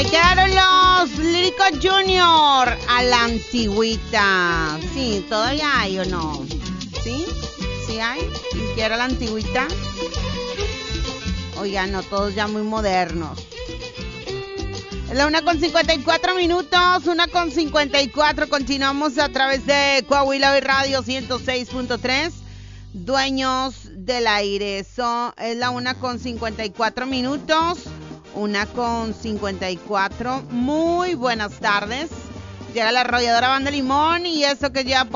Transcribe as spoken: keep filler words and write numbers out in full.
quedaron los Líricos Junior a la antigüita. Sí, ¿todavía hay o no? ¿Sí? ¿Sí hay? ¿Y quiero la antigüita? Oigan, no, todos ya muy modernos. Es la una con cincuenta y cuatro minutos, una con cincuenta y cuatro. Continuamos a través de Coahuila Hoy Radio ciento seis punto tres. Dueños del aire. Eso es la una con cincuenta y cuatro minutos. Una con cincuenta y cuatro. Muy buenas tardes. Llega la arrolladora Banda Limón y eso que ya